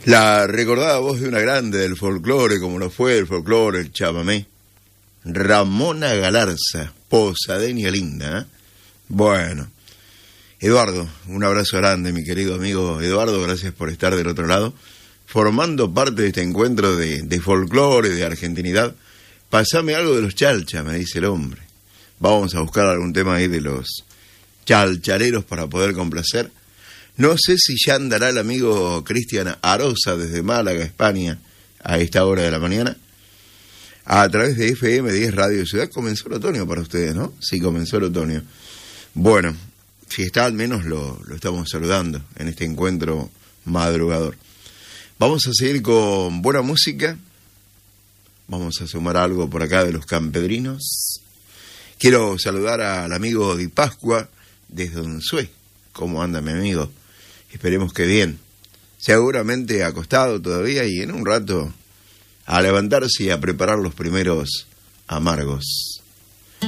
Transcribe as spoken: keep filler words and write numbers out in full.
La recordada voz de una grande del folclore, como lo fue el folclore, el chamamé, Ramona Galarza, posadeña linda, ¿eh? Bueno, Eduardo, un abrazo grande, mi querido amigo Eduardo, gracias por estar del otro lado, formando parte de este encuentro de, de folclore, de argentinidad. Pasame algo de los chalchas, me dice el hombre. Vamos a buscar algún tema ahí de los chalchaleros para poder complacer. No sé si ya andará el amigo Cristian Arosa desde Málaga, España, a esta hora de la mañana. A través de F M diez Radio Ciudad comenzó el otoño para ustedes, ¿no? Sí, comenzó el otoño. Bueno, si está al menos lo, lo estamos saludando en este encuentro madrugador. Vamos a seguir con buena música. Vamos a sumar algo por acá de los campedrinos. Quiero saludar al amigo Di Pascua desde Donsué. ¿Cómo anda mi amigo? Esperemos que bien. Seguramente acostado todavía y en un rato a levantarse y a preparar los primeros amargos.